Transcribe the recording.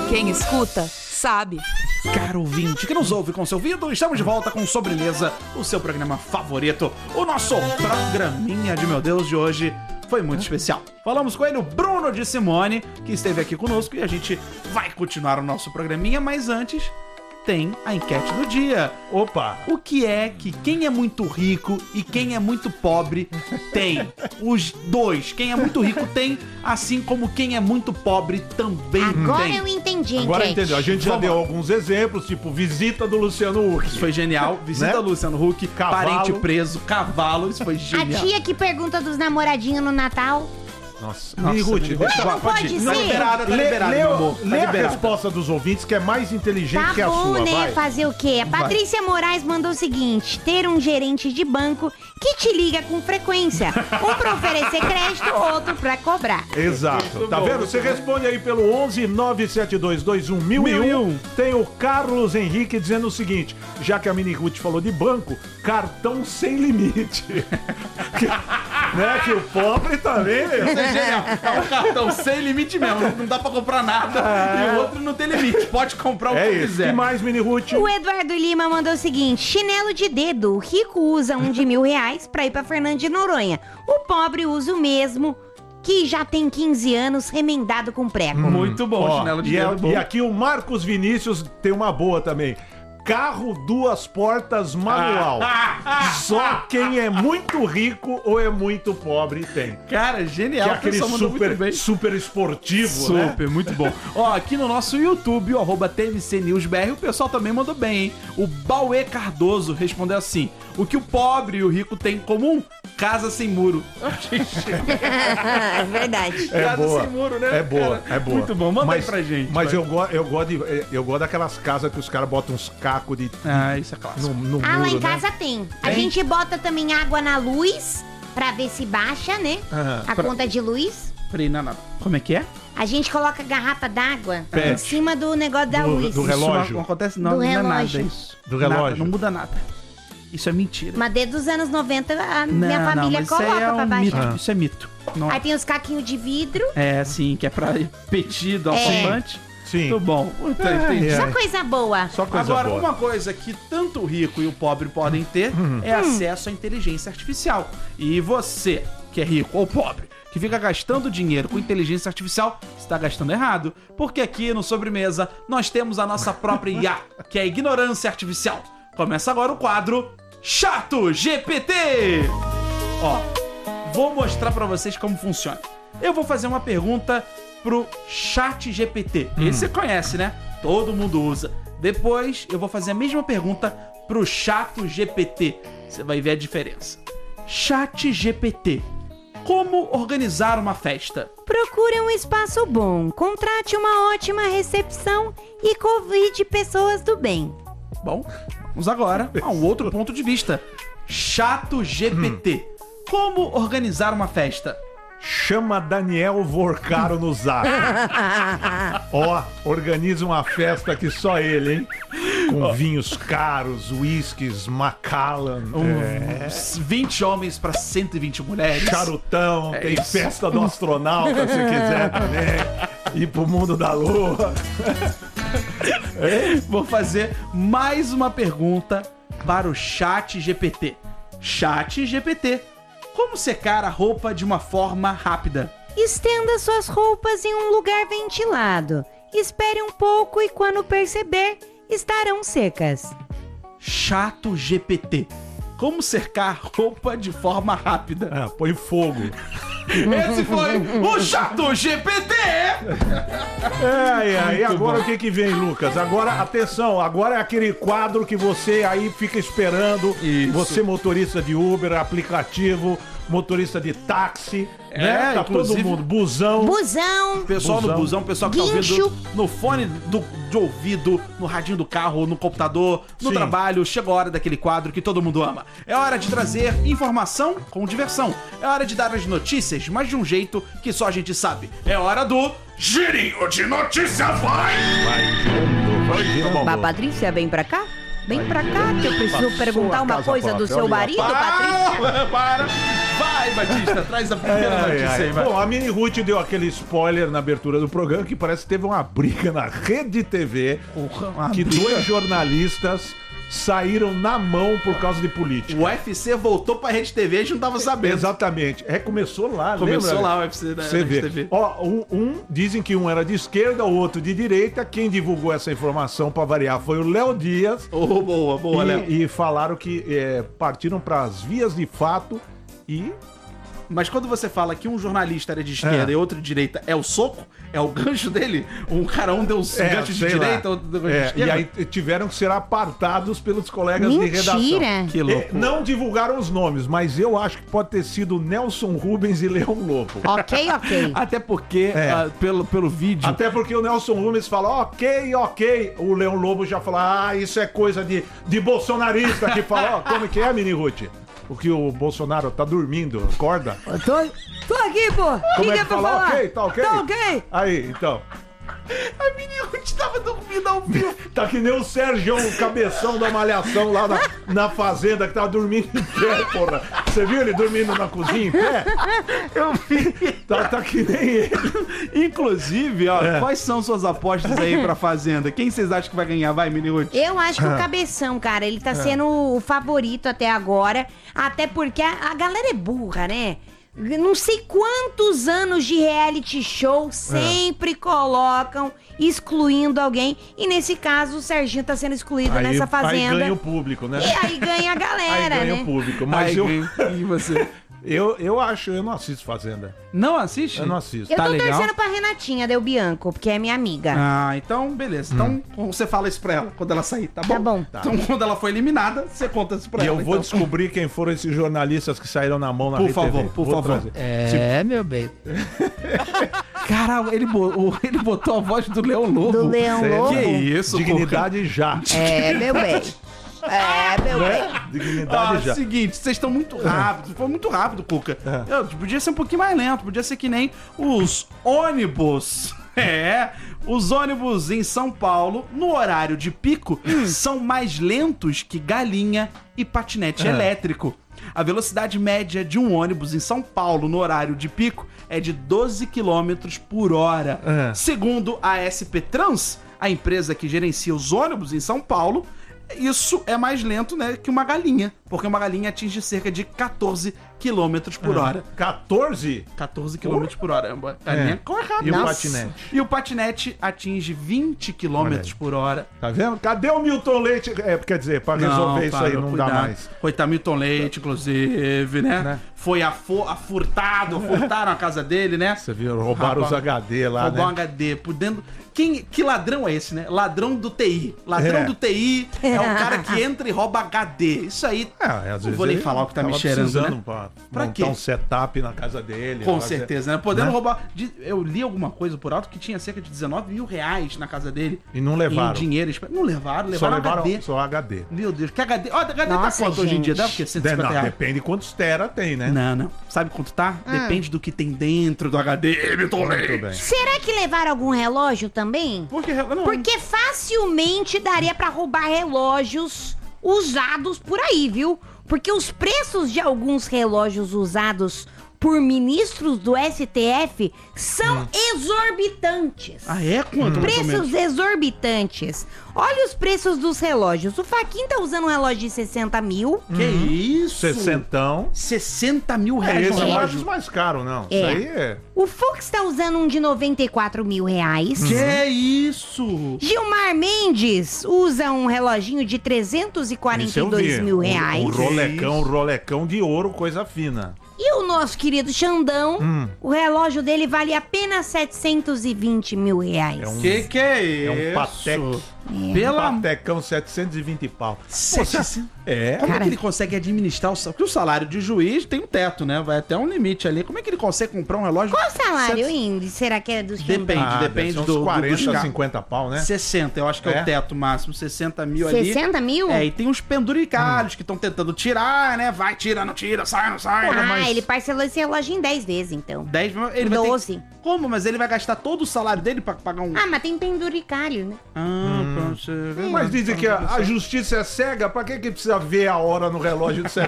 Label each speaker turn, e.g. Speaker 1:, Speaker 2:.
Speaker 1: Quem escuta, sabe.
Speaker 2: Caro ouvinte que nos ouve com seu ouvido, estamos de volta com Sobremesa, o seu programa favorito. O nosso programinha de meu Deus de hoje foi muito especial. Falamos com ele, o Bruno de Simone, que esteve aqui conosco, e a gente vai continuar o nosso programinha, mas antes tem a enquete do dia.
Speaker 3: Opa!
Speaker 2: O que é que quem é muito rico e quem é muito pobre tem? Os dois. Quem é muito rico tem, assim como quem é muito pobre também
Speaker 4: Agora
Speaker 2: tem.
Speaker 4: eu entendi,
Speaker 3: Agora
Speaker 4: gente.
Speaker 3: entendeu. A gente já deu alguns exemplos, tipo visita do Luciano Huck.
Speaker 2: Isso foi genial. Visita
Speaker 3: Né?
Speaker 2: do Luciano Huck,
Speaker 3: Cavalo.
Speaker 2: parente preso, cavalo. Isso foi
Speaker 4: A
Speaker 2: genial.
Speaker 4: tia que pergunta dos namoradinhos no Natal.
Speaker 3: Nossa,
Speaker 2: Nossa,
Speaker 3: Ruth,
Speaker 2: Mini
Speaker 3: deixa
Speaker 4: Não pode
Speaker 2: ir.
Speaker 4: ser.
Speaker 2: Tá liberado, tá liberado, meu amor. Tá
Speaker 3: lê a
Speaker 2: liberado.
Speaker 3: resposta dos ouvintes, que é mais inteligente
Speaker 4: Tá
Speaker 3: que a
Speaker 4: bom,
Speaker 3: sua,
Speaker 4: né?
Speaker 3: vai.
Speaker 4: Fazer o quê? A Patrícia Moraes mandou o seguinte: ter um gerente de banco que te liga com frequência. Um pra oferecer crédito, outro pra cobrar.
Speaker 3: Exato. Tá
Speaker 2: bom,
Speaker 3: vendo?
Speaker 2: muito
Speaker 3: Você responde aí pelo 11 972 21 1001. Tem o Carlos Henrique dizendo o seguinte: já que a Mini Ruth falou de banco, cartão sem limite. Né? Que o pobre também, meu.
Speaker 2: Isso é genial. É um cartão sem limite mesmo. Não dá pra comprar nada. E o outro não tem limite. Pode comprar o
Speaker 3: É
Speaker 2: que
Speaker 3: isso.
Speaker 2: quiser.
Speaker 3: E mais, Mini Ruth?
Speaker 4: O Eduardo Lima mandou o seguinte: chinelo de dedo. O rico usa um de R$1.000 pra ir pra Fernando de Noronha. O pobre usa o mesmo, que já tem 15 anos, remendado com prego.
Speaker 2: Muito bom,
Speaker 3: Ó,
Speaker 2: chinelo de
Speaker 3: e,
Speaker 2: dedo bom.
Speaker 3: e aqui o Marcos Vinícius tem uma boa também. Carro 2 portas manual. Só quem é muito rico ou é muito pobre tem.
Speaker 2: Cara,
Speaker 3: Que
Speaker 2: genial.
Speaker 3: é
Speaker 2: A
Speaker 3: aquele
Speaker 2: pessoa mandou muito bem.
Speaker 3: super esportivo, né?
Speaker 2: Super, muito bom. Ó, aqui no nosso YouTube, o @TMCNewsBR, o pessoal também mandou bem, hein? O Bauê Cardoso respondeu assim: o que o pobre e o rico têm em comum? Casa sem muro.
Speaker 4: É verdade.
Speaker 3: É
Speaker 2: Casa
Speaker 3: boa.
Speaker 2: sem muro, né?
Speaker 3: É boa,
Speaker 2: cara?
Speaker 3: é boa.
Speaker 2: Muito bom, manda aí pra gente.
Speaker 3: Mas
Speaker 2: vai.
Speaker 3: eu gosto daquelas casas que os caras botam uns cacos de
Speaker 2: Ah, isso é clássico.
Speaker 3: no
Speaker 4: Ah, lá
Speaker 3: muro,
Speaker 4: em
Speaker 3: né?
Speaker 4: casa tem. A
Speaker 2: Tem?
Speaker 4: gente bota também água na luz pra ver se baixa, né?
Speaker 3: Aham.
Speaker 4: A conta de luz.
Speaker 2: Peraí, não. Como é que é?
Speaker 4: A gente coloca garrafa d'água
Speaker 3: Pet.
Speaker 4: em cima do negócio da
Speaker 3: Do-
Speaker 4: luz.
Speaker 3: do relógio.
Speaker 2: Isso não acontece, não.
Speaker 4: Do
Speaker 2: Não é nada
Speaker 4: relógio.
Speaker 2: isso.
Speaker 3: Do
Speaker 2: Nada,
Speaker 3: relógio.
Speaker 2: não muda nada. Isso é mentira.
Speaker 4: Mas desde os anos 90 a minha família
Speaker 2: mas isso aí
Speaker 4: coloca
Speaker 2: é
Speaker 4: pra
Speaker 2: um
Speaker 4: baixar.
Speaker 2: mito. Isso é mito. Não.
Speaker 4: Aí tem os caquinhos de vidro.
Speaker 2: É, sim, que é pra petido, alçapante.
Speaker 3: Sim.
Speaker 2: Muito bom. Entendi.
Speaker 4: Só coisa boa.
Speaker 3: Só coisa
Speaker 2: Agora,
Speaker 3: boa.
Speaker 2: uma coisa que tanto o rico e o pobre podem ter é acesso à inteligência artificial. E você, que é rico ou pobre, que fica gastando dinheiro com inteligência artificial, está gastando errado. Porque aqui no Sobremesa nós temos a nossa própria IA, que é a ignorância artificial. Começa agora o quadro Chato GPT. Ó, vou mostrar pra vocês como funciona. Eu vou fazer uma pergunta pro Chat GPT. Esse você conhece, né? Todo mundo usa. Depois eu vou fazer a mesma pergunta pro Chato GPT. Você vai ver a diferença. Chat GPT. Como organizar uma festa?
Speaker 4: Procure um espaço bom, contrate uma ótima recepção e convide pessoas do bem.
Speaker 2: Bom, vamos agora a um outro ponto de vista. Chato GPT. Como organizar uma festa?
Speaker 3: Chama Daniel Vorcaro no zap. Ó, organiza uma festa que só ele, hein? Com vinhos caros, whiskies, Macallan,
Speaker 2: Uns 20 homens para 120 mulheres.
Speaker 3: charutão,
Speaker 2: É
Speaker 3: tem
Speaker 2: isso.
Speaker 3: festa do astronauta se quiser também. Ir pro mundo da lua.
Speaker 2: Vou fazer mais uma pergunta para o Chat GPT. Chat GPT. Como secar a roupa de uma forma rápida?
Speaker 4: Estenda suas roupas em um lugar ventilado. Espere um pouco e quando perceber, estarão secas.
Speaker 2: Chato GPT. Como secar roupa de forma rápida?
Speaker 3: Ah, põe fogo.
Speaker 2: Esse foi o Chato GPT!
Speaker 3: E agora o que vem, Lucas? Agora, atenção, agora é aquele quadro que você aí fica esperando.
Speaker 2: Isso.
Speaker 3: Você, motorista de Uber, aplicativo, motorista de táxi, né? Tá todo
Speaker 2: inclusive-
Speaker 3: mundo, busão.
Speaker 4: Busão.
Speaker 2: Pessoal no busão, pessoal que tá
Speaker 4: Guincho.
Speaker 2: ouvindo no fone de ouvido, no radinho do carro, no computador, no
Speaker 3: Sim.
Speaker 2: trabalho, chegou a hora daquele quadro que todo mundo ama. É hora de trazer informação com diversão. É hora de dar as notícias, mas de um jeito que só a gente sabe. É hora do Girinho de Notícias, vai!
Speaker 4: Mas, Patrícia, vem pra cá? Vem pra cá que eu preciso perguntar uma
Speaker 3: casa
Speaker 4: coisa do
Speaker 3: própria,
Speaker 4: seu
Speaker 3: olha lá.
Speaker 4: marido, Patrícia.
Speaker 2: Para! Vai, Batista, traz a primeira notícia aí, vai.
Speaker 3: Bom, a Mini Ruth deu aquele spoiler na abertura do programa que parece que teve uma briga na Rede TV, que dois jornalistas saíram na mão por causa de política.
Speaker 2: O UFC voltou pra Rede TV, a gente não tava sabendo.
Speaker 3: Exatamente. Começou lá,
Speaker 2: Começou
Speaker 3: lembra?
Speaker 2: lá o UFC da
Speaker 3: Você
Speaker 2: Rede
Speaker 3: vê.
Speaker 2: TV.
Speaker 3: Ó, dizem que um era de esquerda, o outro de direita. Quem divulgou essa informação, pra variar, foi o Léo Dias.
Speaker 2: Oh, boa, Léo.
Speaker 3: E falaram que partiram para as vias de fato e...
Speaker 2: Mas quando você fala que um jornalista era de esquerda e outro de direita, é o soco? É o gancho dele? Um cara deu um gancho de direita, outro deu gancho de esquerda?
Speaker 3: E aí tiveram que ser apartados pelos colegas de redação.
Speaker 4: Mentira!
Speaker 2: Que louco.
Speaker 3: Não divulgaram os nomes, mas eu acho que pode ter sido Nelson Rubens e Leão Lobo.
Speaker 4: Ok.
Speaker 2: Até porque, pelo vídeo...
Speaker 3: Até porque o Nelson Rubens fala, ok. O Leão Lobo já fala, isso é coisa de bolsonarista que fala, como que é, Mini Ruth? O que o Bolsonaro tá dormindo, acorda?
Speaker 4: Eu tô aqui, pô.
Speaker 3: Como
Speaker 4: que
Speaker 3: é que fala?
Speaker 4: falar?
Speaker 3: Ok, tá ok?
Speaker 4: Tá ok.
Speaker 3: Aí, então.
Speaker 2: A Mini Ruth tava dormindo ao vivo.
Speaker 3: Tá que nem o Sérgio, o cabeção da Malhação lá na fazenda, que tava dormindo em pé, porra. Você viu ele dormindo na cozinha em pé?
Speaker 2: Eu vi.
Speaker 3: Tá que nem ele.
Speaker 2: Inclusive, quais são suas apostas aí pra Fazenda? Quem vocês acham que vai ganhar? Vai, Mini Ruth.
Speaker 4: Eu acho que o Cabeção, cara, ele tá sendo o favorito até agora. Até porque a galera é burra, né? Não sei quantos anos de reality show sempre colocam excluindo alguém. E nesse caso, o Serginho tá sendo excluído nessa Fazenda.
Speaker 3: Aí ganha o público, né?
Speaker 4: E aí ganha a galera,
Speaker 3: Aí ganha
Speaker 4: né?
Speaker 3: o público. Mas
Speaker 2: E você?
Speaker 3: eu não assisto Fazenda.
Speaker 2: Não assiste?
Speaker 3: Eu não assisto.
Speaker 4: Eu
Speaker 2: Tá
Speaker 4: tô
Speaker 2: legal?
Speaker 4: torcendo pra Renatinha Del Bianco, porque é minha amiga.
Speaker 2: Ah, então beleza. Então você fala isso pra ela quando ela sair, tá bom?
Speaker 4: Tá bom.
Speaker 2: Então quando ela for eliminada, você conta isso pra
Speaker 3: E
Speaker 2: ela.
Speaker 3: eu vou
Speaker 2: então.
Speaker 3: descobrir quem foram esses jornalistas que saíram na mão na
Speaker 2: Por
Speaker 3: Rede
Speaker 2: favor,
Speaker 3: TV.
Speaker 2: por
Speaker 3: Vou
Speaker 2: favor.
Speaker 3: trazer.
Speaker 1: Meu bem.
Speaker 2: Caralho, ele botou a voz do Leão Lobo.
Speaker 4: Do Leão
Speaker 3: Sério?
Speaker 4: Lobo.
Speaker 2: Que isso,
Speaker 3: Dignidade já.
Speaker 4: É, meu bem. É, meu bem.
Speaker 3: Dignidade já.
Speaker 2: Seguinte, vocês estão muito rápidos. Foi muito rápido, Cuca. Podia ser um pouquinho mais lento. Podia ser que nem os ônibus. Os ônibus em São Paulo, no horário de pico, são mais lentos que galinha e patinete elétrico. A velocidade média de um ônibus em São Paulo no horário de pico é de 12 km por hora. Segundo a SP Trans, a empresa que gerencia os ônibus em São Paulo, isso é mais lento, né, que uma galinha, porque uma galinha atinge cerca de 14 km por hora.
Speaker 3: 14?
Speaker 2: 14 km por hora. A galinha corre rápido.
Speaker 3: E o
Speaker 4: Nossa.
Speaker 3: patinete?
Speaker 2: E o patinete atinge 20 km por hora.
Speaker 3: Tá vendo? Cadê o Milton Leite? Quer dizer, pra resolver isso aí não dá mais.
Speaker 2: Coitado, Milton Leite, inclusive, né? Foi furtaram a casa dele, né?
Speaker 3: Você viu? Roubaram os HD lá,
Speaker 2: Roubou um
Speaker 3: né?
Speaker 2: HD por dentro. Que ladrão é esse, né? Ladrão do TI. Ladrão do TI é o cara que entra e rouba HD. Isso aí,
Speaker 3: Às
Speaker 2: não vou nem
Speaker 3: ele
Speaker 2: falar o que tá me
Speaker 3: tava
Speaker 2: cheirando,
Speaker 3: precisando
Speaker 2: né?
Speaker 3: pra
Speaker 2: Pra
Speaker 3: montar
Speaker 2: quê?
Speaker 3: um setup na casa dele.
Speaker 2: Com
Speaker 3: lá,
Speaker 2: certeza, né? Podendo
Speaker 3: né?
Speaker 2: roubar. Eu li alguma coisa por alto que tinha cerca de 19 mil reais na casa dele.
Speaker 3: E não levaram.
Speaker 2: Em dinheiro. Não levaram,
Speaker 3: Só
Speaker 2: levaram HD.
Speaker 3: só HD.
Speaker 2: Meu Deus, que HD. Ó, HD
Speaker 4: Nossa,
Speaker 2: tá quanto hoje em dia?
Speaker 4: gente.
Speaker 2: Deve o quê? 150
Speaker 3: Não,
Speaker 2: reais?
Speaker 3: depende quantos tera tem, né?
Speaker 2: Não. Sabe quanto tá? Depende do que tem dentro do HD, Milton
Speaker 3: Muito
Speaker 2: Leite.
Speaker 3: bem.
Speaker 4: Será que levaram algum relógio também?
Speaker 2: Porque, não,
Speaker 4: Porque facilmente daria pra roubar relógios usados por aí, viu? Porque os preços de alguns relógios usados por ministros do STF são exorbitantes.
Speaker 2: Ah, é? Quanto, mais ou menos?
Speaker 4: Preços exorbitantes. Olha os preços dos relógios. O Faquin tá usando um relógio de 60 mil.
Speaker 2: Que isso?
Speaker 3: 60.
Speaker 2: 60 mil
Speaker 3: É,
Speaker 2: reais
Speaker 3: esse
Speaker 2: no
Speaker 3: é mais
Speaker 2: relógio.
Speaker 3: dos mais caros, não. Isso aí é...
Speaker 4: O Fux tá usando um de 94 mil reais.
Speaker 2: Que isso?
Speaker 4: Gilmar Mendes usa um reloginho de
Speaker 3: Isso eu
Speaker 4: 342
Speaker 3: vi.
Speaker 4: mil reais.
Speaker 3: Um rolecão de ouro, coisa fina.
Speaker 4: E o nosso querido Xandão, o relógio dele vale apenas 720 mil reais.
Speaker 3: É um,
Speaker 2: Que é isso?
Speaker 3: é um Patek.
Speaker 2: Pela...
Speaker 3: Patecão, 720 pau.
Speaker 2: 700.
Speaker 3: É.
Speaker 2: Como é
Speaker 4: Cara.
Speaker 2: que ele consegue administrar o salário? Porque o salário de juiz tem um teto, né? Vai até um limite ali. Como é que ele consegue comprar um relógio?
Speaker 4: Qual o salário,
Speaker 2: Sete-
Speaker 4: Indy? Será que é do Xandão?
Speaker 2: Depende.
Speaker 3: Deve ser uns
Speaker 2: do
Speaker 3: 40,
Speaker 2: dos carros.
Speaker 3: 50 pau, né?
Speaker 2: 60, eu acho que é
Speaker 3: É?
Speaker 2: o teto máximo. 60 mil ali.
Speaker 4: 60 mil?
Speaker 2: É, e tem uns penduricalhos que estão tentando tirar, né? Vai, tira, não tira, sai, não sai.
Speaker 4: Ah,
Speaker 2: né?
Speaker 4: ele parcelou esse relógio em 10 vezes, então.
Speaker 2: 10 mil, ele vai ter...
Speaker 4: 12.
Speaker 2: Como? Mas ele vai gastar todo o salário dele pra pagar um...
Speaker 4: Ah, mas tem penduricalho, né?
Speaker 2: pra você ver.
Speaker 3: Mas dizem que a justiça é cega, pra que precisa ver a hora no relógio de